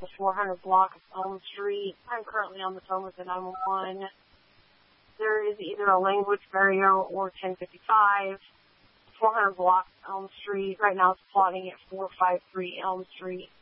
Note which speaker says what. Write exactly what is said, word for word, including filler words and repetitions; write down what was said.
Speaker 1: the four hundred block of Elm Street. I'm currently on the phone with the nine one one. There is either a language barrier or ten fifty-five. four hundred block Elm Street. Right now it's plotting at four five three Elm Street.